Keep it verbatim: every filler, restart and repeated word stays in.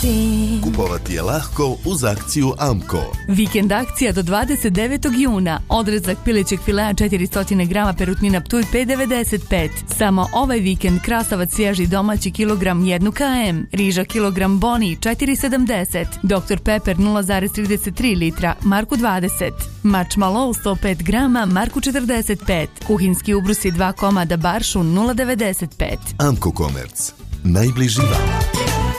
Kupovati je lahko uz akciju Amko. Vikend akcija do dvadeset devetog juna. Odrezak pilećeg filea četiristo grama, perutnina Ptuj pet devedeset pet. Samo ovaj vikend krastavac svježi domaći kilogram jedan kilogram, riža kilogram Boni četiri sedamdeset, doktor Pepper nula zarez trideset tri litra, marku dvadeset. Mač Malo sto pet grama, marku četrdeset pet. Kuhinski ubrusi dva komada Baršun nula devedeset pet. Amko Komerc. Najbliži vam.